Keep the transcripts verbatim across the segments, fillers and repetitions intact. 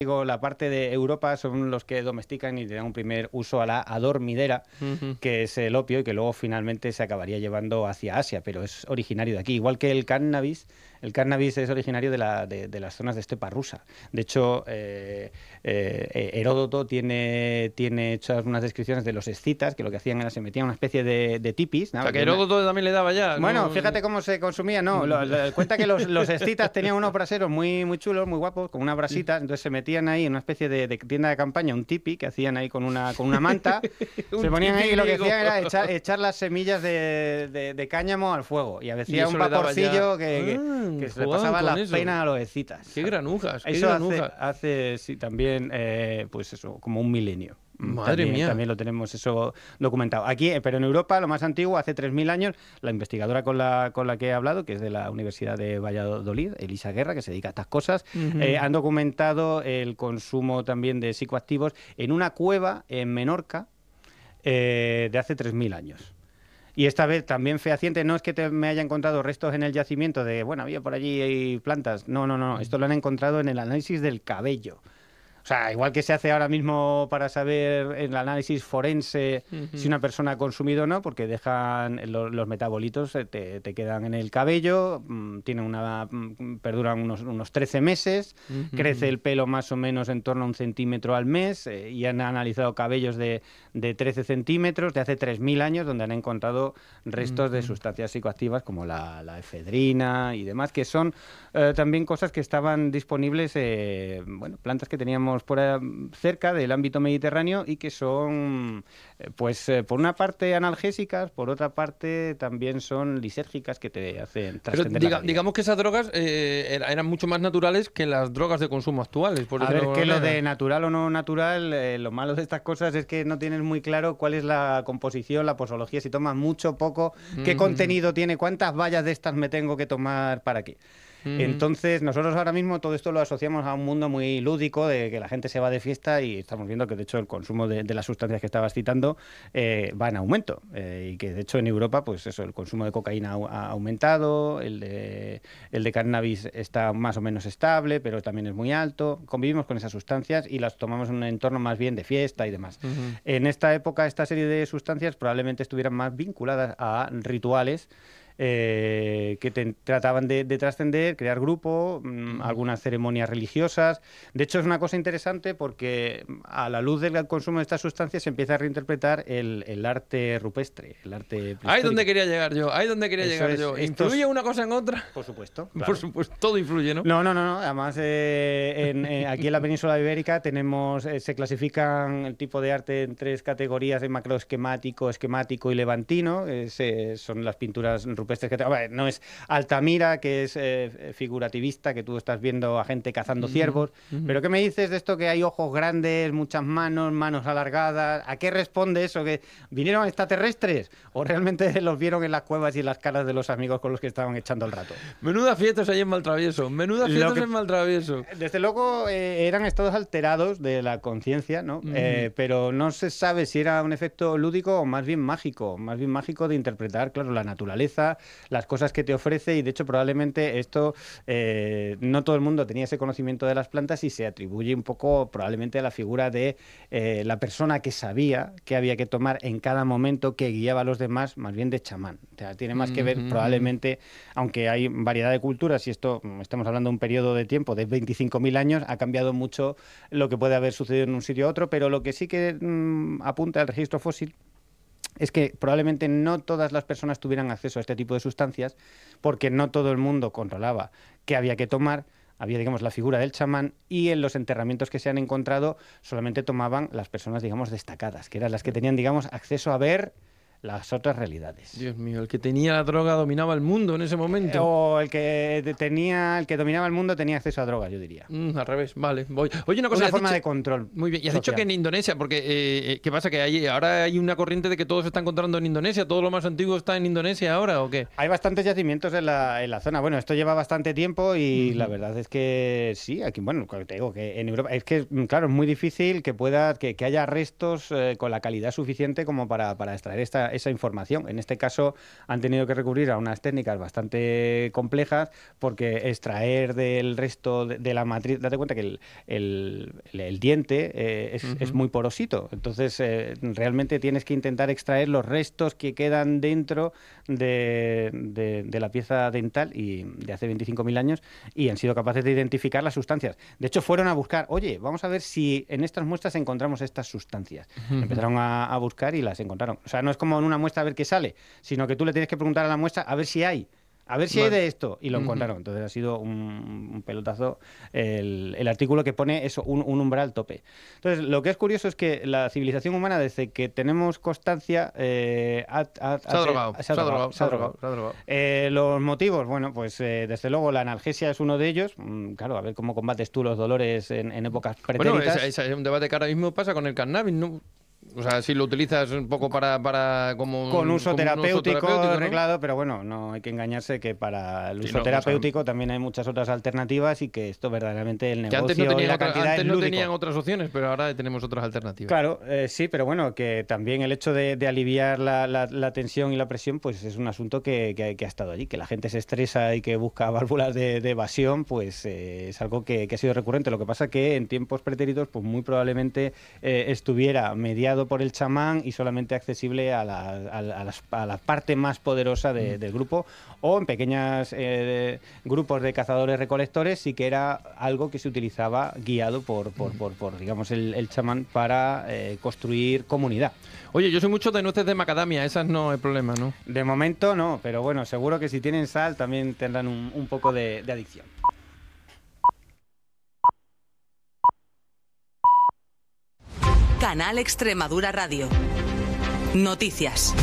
digo, la parte de Europa son los que domestican y le dan un primer uso a la adormidera, Ujú. que es el opio y que luego finalmente se acabaría llevando hacia Asia, pero es originario de aquí. Igual que el cannabis, el cannabis es originario de, la, de, de las zonas de estepa rusa. De hecho, eh, eh, Heródoto tiene, tiene hechas unas descripciones de los escitas, que lo que hacían era se metían una especie de, de tipis, ¿no? O sea, que De una- Heródoto también le daba ya, Bueno, ¿no? fíjate cómo se consumía, no, lo- lo- cuenta que los, los escitas tenían unos braseros muy, muy chulos, muy guapos, con una brasita, entonces se metían ahí en una especie de, de tienda de campaña, un tipi que hacían ahí con una, con una manta, Un se ponían ahí tipi y lo que griego. hacían era echar, echar las semillas de, de- de cáñamo al fuego y Y hacía eso un le daba ya- vaporcillo que, que- Ah, que se le jugaban pasaba con las eso. penas a los escitas. Qué granujas, qué Eso hace, granujas. hace sí, también, eh, pues eso, como un milenio. Mm, Madre también, mía. También lo tenemos eso documentado. Aquí, eh, pero en Europa, lo más antiguo, hace tres mil años, la investigadora con la, con la que he hablado, que es de la Universidad de Valladolid, Elisa Guerra, que se dedica a estas cosas, Ujú. eh, han documentado el consumo también de psicoactivos en una cueva en Menorca eh, de hace tres mil años. Y esta vez también fehaciente, no es que te- me haya encontrado restos en el yacimiento de, bueno, había por allí plantas. No, no, no, esto lo han encontrado en el análisis del cabello. O sea, igual que se hace ahora mismo para saber en el análisis forense Ujú. si una persona ha consumido o no, porque dejan lo- los metabolitos, eh, te, te quedan en el cabello, mm, tienen una, mm, perduran unos, unos trece meses, Ujú. crece el pelo más o menos en torno a un centímetro al mes, eh, y han analizado cabellos de, de trece centímetros de hace tres mil años, donde han encontrado restos de sustancias psicoactivas como la, la efedrina y demás, que son eh, también cosas que estaban disponibles, eh, bueno, plantas que teníamos por eh, cerca del ámbito mediterráneo y que son, eh, pues, eh, por una parte analgésicas, por otra parte también son lisérgicas que te hacen Pero trascender diga- la realidad. digamos que esas drogas eh, era- eran mucho más naturales que las drogas de consumo actuales, por A decirlo ver, de que alguna lo de manera. natural o no natural, eh, lo malo de estas cosas es que no tienes muy claro cuál es la composición, la posología, si tomas mucho, poco, qué Ujú. contenido tiene, cuántas vallas de estas me tengo que tomar para qué. Ujú. Entonces, nosotros ahora mismo todo esto lo asociamos a un mundo muy lúdico, de que la gente se va de fiesta y estamos viendo que, de hecho, el consumo de, de las sustancias que estabas citando eh, va en aumento. Eh, y que, de hecho, en Europa, pues eso, el consumo de cocaína ha, ha aumentado, el de, el de cannabis está más o menos estable, pero también es muy alto. Convivimos con esas sustancias y las tomamos en un entorno más bien de fiesta y demás. Ujú. En esta época, esta serie de sustancias probablemente estuvieran más vinculadas a rituales eh, que te- trataban de, de trascender, crear grupo, mm, algunas ceremonias religiosas. De hecho, es una cosa interesante porque mm, a la luz del consumo de estas sustancias se empieza a reinterpretar el, el arte rupestre, el arte Ahí prehistórico. donde quería llegar yo, ahí donde quería Eso llegar es, yo. estos- ¿Influye una cosa en otra? Por supuesto. Por claro. supuesto, todo influye, ¿no? No, no, no, no. Además, eh, en, eh, aquí en la península ibérica tenemos, eh, se clasifican el tipo de arte en tres categorías de macroesquemático, esquemático y levantino. Es, eh, son las pinturas rupestres que te- a ver, no es Altamira, que es eh, figurativista, que tú estás viendo a gente cazando ciervos. Pero ¿qué me dices de esto que hay ojos grandes, muchas manos, manos alargadas? ¿A qué responde eso? ¿Que vinieron extraterrestres? ¿O realmente los vieron en las cuevas y en las caras de los amigos con los que estaban echando el rato? Menudas fiestas hay en Maltravieso, menudas Lo fiestas que- en Maltravieso. Desde luego eh, eran estados alterados de la conciencia, ¿no? Ujú. Eh, pero no se sabe si era un efecto lúdico o más bien mágico, más bien mágico de interpretar, claro, la naturaleza, las cosas que te ofrece y de hecho probablemente esto, eh, no todo el mundo tenía ese conocimiento de las plantas y se atribuye un poco probablemente a la figura de eh, la persona que sabía qué había que tomar en cada momento, que guiaba a los demás, más bien de chamán. O sea, tiene más que ver Ujú. probablemente, aunque hay variedad de culturas y esto mm, estamos hablando de un periodo de tiempo de veinticinco mil años, ha cambiado mucho lo que puede haber sucedido en un sitio u otro, pero lo que sí que mm, apunta el registro fósil es que probablemente no todas las personas tuvieran acceso a este tipo de sustancias porque no todo el mundo controlaba qué había que tomar. Había, digamos, la figura del chamán y en los enterramientos que se han encontrado solamente tomaban las personas, digamos, destacadas, que eran las que tenían, digamos, acceso a ver las otras realidades. Dios mío, el que tenía la droga dominaba el mundo en ese momento. O el que de- tenía, el que dominaba el mundo tenía acceso a drogas, yo diría. Mm, al revés, vale, voy. Oye, una cosa, Una has forma dicho- de control. Muy bien, y has dicho social. que en Indonesia, porque eh, eh, ¿qué pasa? Que hay, ahora hay una corriente de que todo se está encontrando en Indonesia, todo lo más antiguo está en Indonesia ahora, ¿o qué? Hay bastantes yacimientos en la, en la zona. Bueno, esto lleva bastante tiempo y la verdad es que sí, aquí, bueno, te digo que en Europa, es que, claro, es muy difícil que pueda, que, que haya restos eh, con la calidad suficiente como para, para extraer esta, esa, esa información. En este caso han tenido que recurrir a unas técnicas bastante complejas porque extraer del resto de, de la matriz, date cuenta que el, el, el, el diente eh, es, uh-huh. es muy porosito, entonces eh, realmente tienes que intentar extraer los restos que quedan dentro de, de, de la pieza dental y de hace veinticinco mil años, y han sido capaces de identificar las sustancias. De hecho, fueron a buscar, oye, vamos a ver si en estas muestras encontramos estas sustancias. Uh-huh. Empezaron a, a buscar y las encontraron. O sea, no es como en una muestra a ver qué sale, sino que tú le tienes que preguntar a la muestra a ver si hay. A ver si vale. hay de esto. Y lo uh-huh. encontraron. Entonces ha sido un, un pelotazo el, el artículo que pone eso, un, un umbral tope. Entonces, lo que es curioso es que la civilización humana, desde que tenemos constancia, eh, ha, ha, se ha drogado. Se ha drogado. Se ha drogado. Se ha drogado. Eh, los motivos, bueno, pues eh, desde luego la analgesia es uno de ellos. Mm, claro, a ver cómo combates tú los dolores en, en épocas pretéritas. Bueno, ese es un debate que ahora mismo pasa con el cannabis, ¿no? O sea, si lo utilizas un poco para, para como con uso como terapéutico, uso terapéutico, ¿no? arreglado, pero bueno, no hay que engañarse que para el uso sí, no, terapéutico o sea, también hay muchas otras alternativas y que esto verdaderamente el negocio que antes no tenían y la otra, cantidad antes es no lúdico. tenían otras opciones, pero ahora tenemos otras alternativas. Claro, eh, sí, pero bueno, que también el hecho de, de aliviar la, la, la tensión y la presión, pues es un asunto que, que, que ha estado allí, que la gente se estresa y que busca válvulas de, de evasión, pues eh, es algo que, que ha sido recurrente. Lo que pasa que en tiempos pretéritos, pues muy probablemente eh, estuviera mediado por el chamán y solamente accesible a la, a la, a las, a la parte más poderosa de, del grupo, o en pequeños eh, grupos de cazadores-recolectores sí que era algo que se utilizaba guiado por, por, por, por digamos, el, el chamán para eh, construir comunidad. Oye, yo soy mucho de nueces de macadamia, esas no hay problema, ¿no? De momento no, pero bueno, seguro que si tienen sal también tendrán un, un poco de, de adicción. Canal Extremadura Radio. Noticias.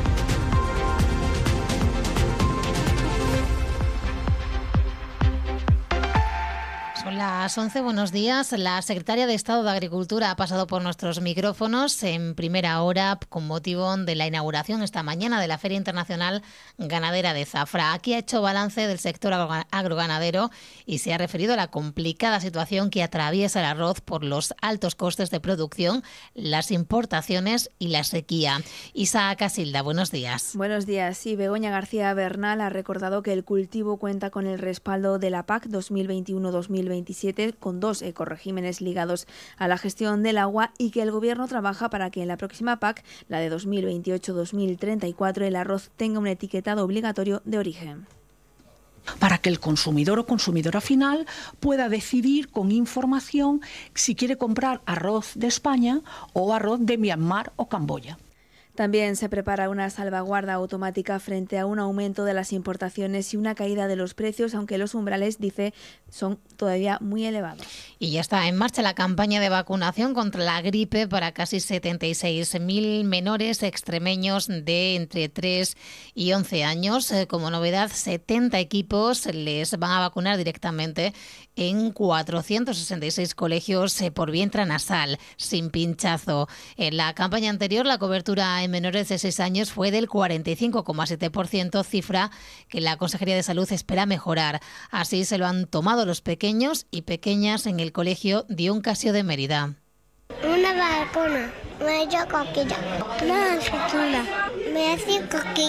Son las once, buenos días. La secretaria de Estado de Agricultura ha pasado por nuestros micrófonos en primera hora con motivo de la inauguración esta mañana de la Feria Internacional Ganadera de Zafra. Aquí ha hecho balance del sector agroganadero y se ha referido a la complicada situación que atraviesa el arroz por los altos costes de producción, las importaciones y la sequía. Isa Casilda, buenos días. Buenos días. Sí, Begoña García Bernal ha recordado que el cultivo cuenta con el respaldo de la P A C dos mil veintiuno dos mil veintisiete con dos ecoregímenes ligados a la gestión del agua y que el Gobierno trabaja para que en la próxima P A C, la de dos mil veintiocho dos mil treinta y cuatro, el arroz tenga un etiquetado obligatorio de origen. Para que el consumidor o consumidora final pueda decidir con información si quiere comprar arroz de España o arroz de Myanmar o Camboya. También se prepara una salvaguarda automática frente a un aumento de las importaciones y una caída de los precios, aunque los umbrales, dice, son todavía muy elevados. Y ya está en marcha la campaña de vacunación contra la gripe para casi setenta y seis mil menores extremeños de entre tres y once años. Como novedad, setenta equipos les van a vacunar directamente en cuatrocientos sesenta y seis colegios por vía intranasal, sin pinchazo. En la campaña anterior, la cobertura en menores de seis años fue del cuarenta y cinco coma siete por ciento, cifra que la Consejería de Salud espera mejorar. Así se lo han tomado los pequeños y pequeñas en el colegio Dion Casio de Mérida. Una vacuna, me he hecho coquilla, una vacuna, me he hecho coquilla.